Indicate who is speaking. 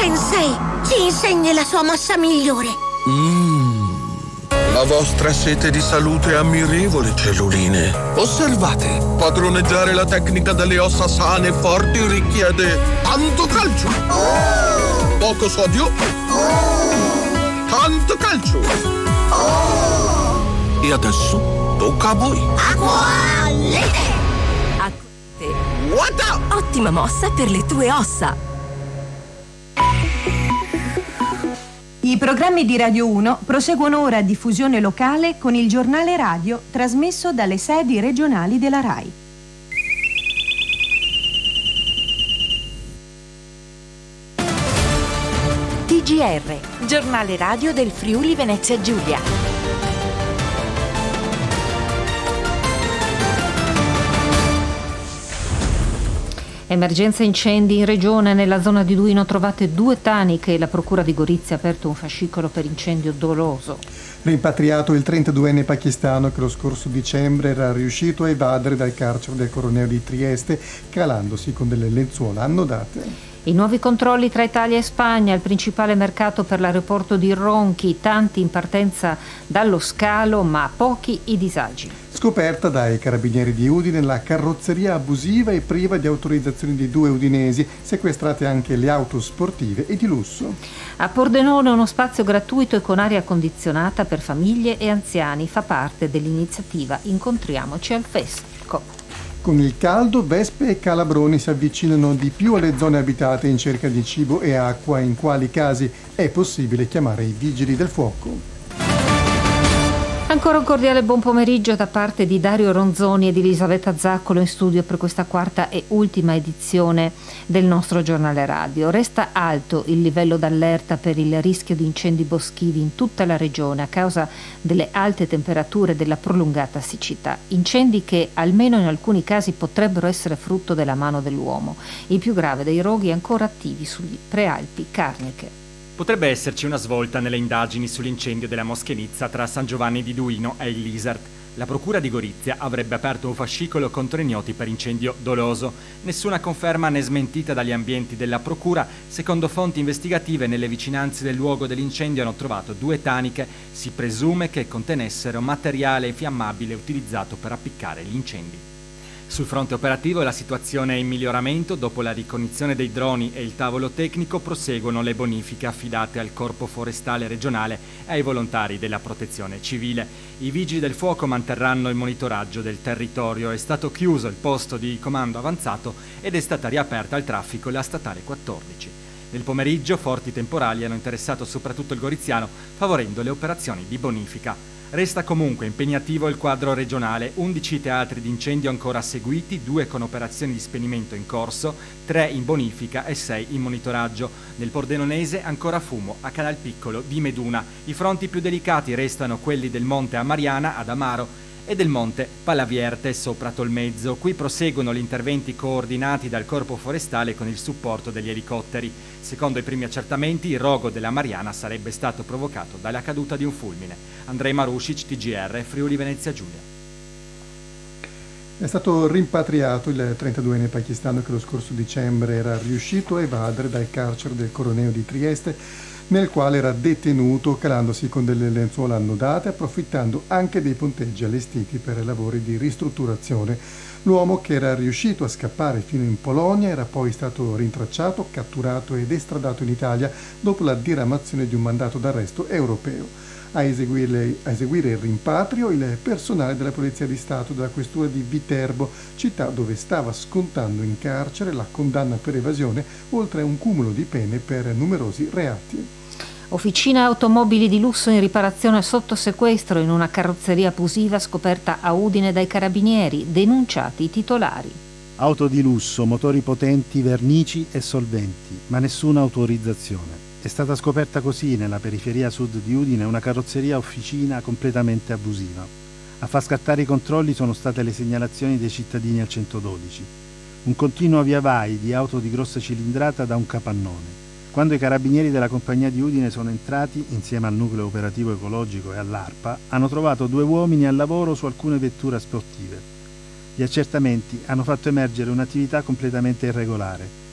Speaker 1: Sensei ci insegni la sua mossa migliore.
Speaker 2: La vostra sete di salute è ammirevole, celluline. Osservate, padroneggiare la tecnica delle ossa sane e forti richiede tanto calcio, poco sodio, tanto calcio. E adesso tocca a voi.
Speaker 1: Acqualete!
Speaker 2: What?
Speaker 3: Ottima mossa per le tue ossa.
Speaker 4: I programmi di Radio 1 proseguono ora a diffusione locale con il giornale radio trasmesso dalle sedi regionali della RAI.
Speaker 3: TGR, giornale radio del Friuli Venezia Giulia.
Speaker 5: Emergenza incendi in regione. Nella zona di Duino trovate 2 taniche. La procura di Gorizia ha aperto un fascicolo per incendio doloso.
Speaker 6: Rimpatriato il 32enne pakistano che lo scorso dicembre era riuscito a evadere dal carcere del Coroneo di Trieste calandosi con delle lenzuola annodate.
Speaker 5: I nuovi controlli tra Italia e Spagna, il principale mercato per l'aeroporto di Ronchi, tanti in partenza dallo scalo ma pochi i disagi.
Speaker 6: Scoperta dai carabinieri di Udine la carrozzeria abusiva e priva di autorizzazioni di 2 udinesi, sequestrate anche le auto sportive e di lusso.
Speaker 5: A Pordenone uno spazio gratuito e con aria condizionata per famiglie e anziani fa parte dell'iniziativa Incontriamoci al Fesco.
Speaker 6: Con il caldo, vespe e calabroni si avvicinano di più alle zone abitate in cerca di cibo e acqua. In quali casi è possibile chiamare i vigili del fuoco?
Speaker 5: Ancora un cordiale buon pomeriggio da parte di Dario Ronzoni ed Elisabetta Zaccolo in studio per questa quarta e ultima edizione del nostro giornale radio. Resta alto il livello d'allerta per il rischio di incendi boschivi in tutta la regione a causa delle alte temperature e della prolungata siccità. Incendi che, almeno in alcuni casi, potrebbero essere frutto della mano dell'uomo. Il più grave dei roghi è ancora attivi sugli prealpi Carniche.
Speaker 7: Potrebbe esserci una svolta nelle indagini sull'incendio della moschenizza tra San Giovanni di Duino e il Lisart. La procura di Gorizia avrebbe aperto un fascicolo contro ignoti per incendio doloso. Nessuna conferma né smentita dagli ambienti della procura. Secondo fonti investigative, nelle vicinanze del luogo dell'incendio hanno trovato 2 taniche. Si presume che contenessero materiale infiammabile utilizzato per appiccare gli incendi. Sul fronte operativo la situazione è in miglioramento. Dopo la ricognizione dei droni e il tavolo tecnico proseguono le bonifiche affidate al Corpo Forestale Regionale e ai volontari della Protezione Civile. I vigili del fuoco manterranno il monitoraggio del territorio. È stato chiuso il posto di comando avanzato ed è stata riaperta al traffico la statale 14. Nel pomeriggio forti temporali hanno interessato soprattutto il Goriziano, favorendo le operazioni di bonifica. Resta comunque impegnativo il quadro regionale, 11 teatri di incendio ancora seguiti, 2 con operazioni di spegnimento in corso, 3 in bonifica e 6 in monitoraggio. Nel Pordenonese ancora fumo a Canal Piccolo di Meduna. I fronti più delicati restano quelli del Monte Amariana ad Amaro e del Monte Palavierte sopra Tolmezzo. Qui proseguono gli interventi coordinati dal Corpo Forestale con il supporto degli elicotteri. Secondo i primi accertamenti, il rogo della Mariana sarebbe stato provocato dalla caduta di un fulmine. Andrei Marusic, TGR, Friuli Venezia Giulia.
Speaker 6: È stato rimpatriato il 32enne pakistano che lo scorso dicembre era riuscito a evadere dal carcere del Coroneo di Trieste, nel quale era detenuto calandosi con delle lenzuola annodate, approfittando anche dei ponteggi allestiti per lavori di ristrutturazione. L'uomo, che era riuscito a scappare fino in Polonia, era poi stato rintracciato, catturato ed estradato in Italia dopo la diramazione di un mandato d'arresto europeo. A eseguire il rimpatrio il personale della Polizia di Stato della Questura di Viterbo, città dove stava scontando in carcere la condanna per evasione, oltre a un cumulo di pene per numerosi reati.
Speaker 5: Officina automobili di lusso in riparazione sotto sequestro in una carrozzeria abusiva scoperta a Udine dai carabinieri, denunciati i titolari.
Speaker 8: Auto di lusso, motori potenti, vernici e solventi, ma nessuna autorizzazione. È stata scoperta così nella periferia sud di Udine una carrozzeria officina completamente abusiva. A far scattare i controlli sono state le segnalazioni dei cittadini al 112. Un continuo via vai di auto di grossa cilindrata da un capannone. Quando i carabinieri della compagnia di Udine sono entrati, insieme al nucleo operativo ecologico e all'ARPA, hanno trovato 2 uomini al lavoro su alcune vetture sportive. Gli accertamenti hanno fatto emergere un'attività completamente irregolare.